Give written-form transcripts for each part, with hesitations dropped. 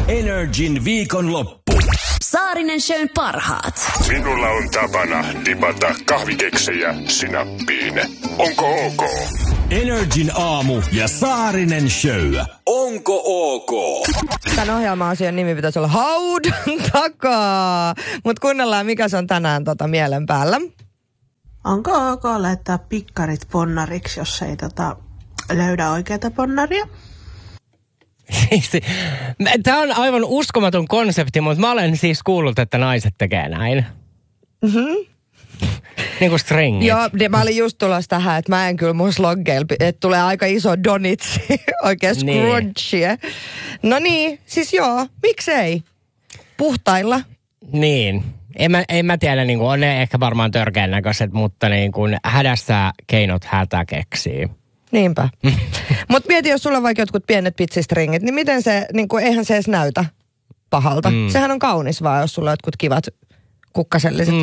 Energin viikonloppu. Saarinen Shown parhaat. Minulla on tapana tipata kahvikeksejä sinappiin. Onko ok? Energin aamu ja Saarinen Show. Onko ok? Tämän ohjelma-asian nimi pitäisi olla Haudan takaa. Mutta kuunnellaan, mikä se on tänään mielen päällä. Onko ok laittaa pikkarit ponnariksi, jos ei löydä oikeata ponnaria? Tämä on aivan uskomaton konsepti, mutta mä olen siis kuullut, että naiset tekee näin. Mm-hmm. Niin kuin stringit. Joo, mä olin just tulossa tähän, että mä en kyllä mun sloggeilla, että tulee aika iso donitsi, oikein scrunchie. No niin, siis joo, miksei? Puhtailla. Niin. En mä tiedä, niin kuin, on ne ehkä varmaan törkeän näköiset, mutta niin kuin hädässä keinot hätä keksii. Niinpä. Mutta mieti, jos sulla on vaikka jotkut pienet pitsistringit, niin miten se, niin kuin, eihän se edes näytä pahalta. Sehän on kaunis vaan, jos sulla on jotkut kivat kukkaselliset.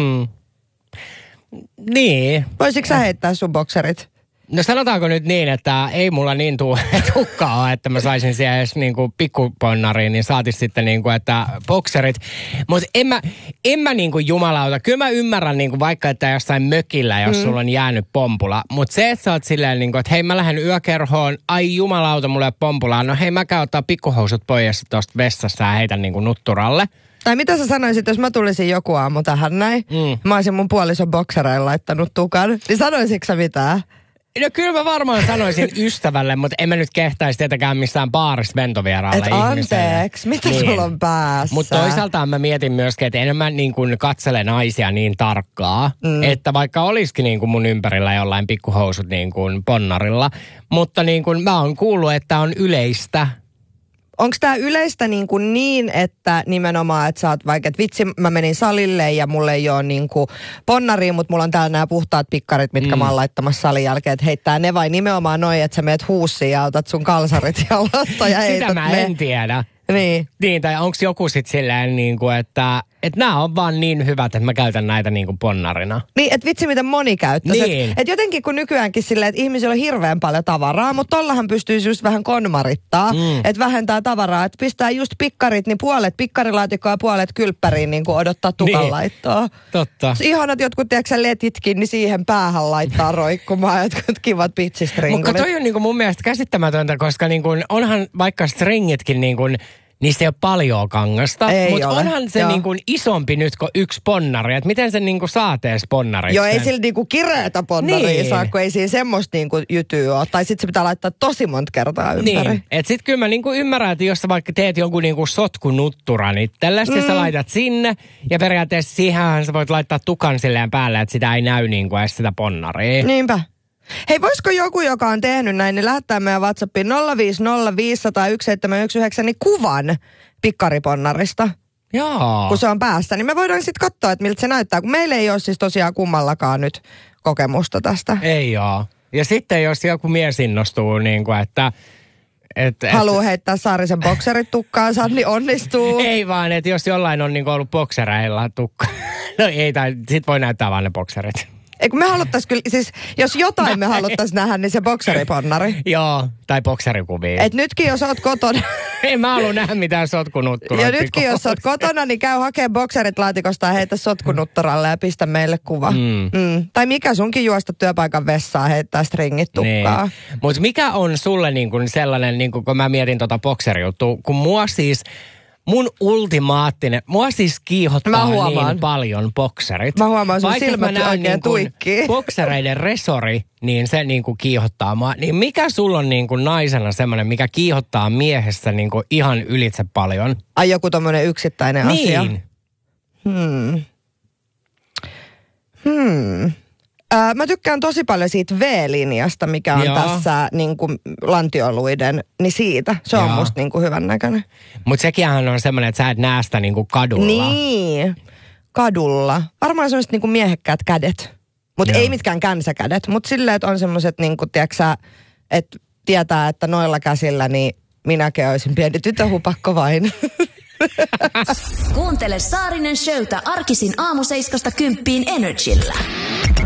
Niin. Voisitko sä heittää sun bokserit? No sanotaanko nyt niin, että ei mulla niin tukkaa, että mä saisin siellä edes niinku pikkuponnariin, niin saatis sitten niinku, että bokserit. Mutta en mä niinku jumalauta. Kyllä mä ymmärrän niinku vaikka, että jossain mökillä, jos sulla on jäänyt pompula. Mutta se, että sä oot silleen niinku, että hei mä lähden yökerhoon, ai jumalauta mulla ei ole pompulaa. No hei mä käyn ottaa pikkuhousut pois tosta vessassa ja heitän niinku nutturalle. Tai mitä sä sanoisit, jos mä tulisin joku aamu tähän näin, mä olisin mun puolison boksereilla laittanut tukan, niin sanoisitko sä mitään? No kyllä mä varmaan sanoisin ystävälle, mutta en mä nyt kehtaisi tietenkään missään baarissa ventovieraalle ihmiselle. Anteeksi, mitä sulla on päässä? Mutta toisaalta mä mietin myöskin, että enemmän niin kuin katsele naisia niin tarkkaa, että vaikka olisikin niin kuin mun ympärillä jollain pikkuhousut niin kuin ponnarilla, mutta niin kuin mä oon kuullut, että on yleistä. Onko tämä yleistä niin, että nimenomaan, että sä oot vaikka, että vitsi, mä menin salille ja mulla ei ole niin kuin ponnaria, mutta mulla on täällä nämä puhtaat pikkarit, mitkä mä oon laittamassa salin jälkeen, että heittää ne vai nimenomaan noin, että sä meet huussiin ja otat sun kalsarit jalasta ja heität sitä mä en tiedä. Niin, tai onko joku sitten silleen niin kuin, että nämä on vaan niin hyvät, että mä käytän näitä niin kuin ponnarina. Niin, että vitsi miten moni käyttäisi. Niin. Että jotenkin kun nykyäänkin silleen, että ihmisillä on hirveän paljon tavaraa, mutta tollahan pystyisi just vähän konmarittaa, että vähentää tavaraa. Että pistää just pikkarit, niin puolet pikkarilaatikkoa ja puolet kylppäriin niin kuin odottaa tukan laittoa. Totta. Ihanat jotkut, tiedätkö letitkin, niin siihen päähän laittaa roikkumaan jotkut kivat pitsistringulit. Mutta toi on niin kuin mun mielestä käsittämätöntä, koska niin kuin onhan vaikka stringitkin niin kuin niistä ei ole paljon kangasta, mutta onhan se niin kuin isompi nyt kuin yksi ponnari. Että miten se niin kuin saa tees ponnariksi? Joo, ei sillä niin kuin kireätä ponnaria saa, kun ei siinä semmoista niin kuin jytyä ole. Tai sitten se pitää laittaa tosi monta kertaa ympäri. Niin, että sitten kyllä mä niin kuin ymmärrän, että jos sä vaikka teet jonkun niin kuin sotkunutturan itsellesi, sä laitat sinne ja periaatteessa siihenhän sä voit laittaa tukan silleen päälle, että sitä ei näy niin kuin edes sitä ponnaria. Niinpä. Hei, voisiko joku, joka on tehnyt näin, niin lähettää meidän WhatsAppiin 050501719 niin kuvan pikkariponnarista. Joo. Kun se on päässä, niin me voidaan sitten katsoa, että miltä se näyttää. Kun meillä ei ole siis tosiaan kummallakaan nyt kokemusta tästä. Ei oo. Ja sitten jos joku mies innostuu niin kuin, että haluaa heittää Saarisen bokserit tukkaansa, niin onnistuu. Ei vaan, että jos jollain on niin kuin ollut boksereilla tukka. No ei, tai sit voi näyttää vaan ne bokserit. Eikö me haluttais kyllä, siis jos jotain me haluttais nähdä, niin se bokseriponnari. Joo, tai bokserikuvia. Et nytkin jos oot kotona. Ei mä halua nähdä mitään sotkunutturaa. Ja nytkin jos oot kotona, niin käy hakee bokserit laatikosta ja heitä sotkunutturalle ja pistä meille kuva. Tai mikä sunkin juosta työpaikan vessaan heittää stringit tukkaa. Niin. Mutta mikä on sulle niin kuin sellainen, niin kuin kun mä mietin bokserijuttua, kun mua siis mun ultimaattinen, mua siis kiihottaa niin paljon bokserit. Mä huomaan, sun silmät oikein niin tuikkii. Boksereiden resori, niin se niin kuin kiihottaa mua. Niin mikä sulla on niin kuin naisena semmoinen, mikä kiihottaa miehessä niin kuin ihan ylitse paljon? Ai joku tommonen yksittäinen asia? Mä tykkään tosi paljon siitä V-linjasta, mikä on tässä niin kuin lantioluiden, niin siitä. Se on musta niin kuin hyvän näköinen. Mutta sekinhän on semmoinen, että sä et näe sitä niin kuin kadulla. Niin, kadulla. Varmaan semmoiset niin kuin miehekkäät kädet. Mutta ei mitkään känsäkädet. Mutta silleen, että on semmoiset, niin kuin, tiedätkö että tietää, että noilla käsillä, niin minäkin olisin pieni tytöhupakko vain. Kuuntele Saarinen Showta arkisin aamu 7–10 Energillä.